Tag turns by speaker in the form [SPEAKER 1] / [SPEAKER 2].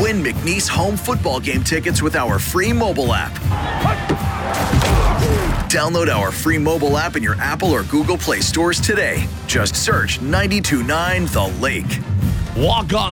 [SPEAKER 1] win McNeese home football game tickets with our free mobile app. Download our free mobile app in your Apple or Google Play stores today. Just search 92.9 The Lake.
[SPEAKER 2] Walk on.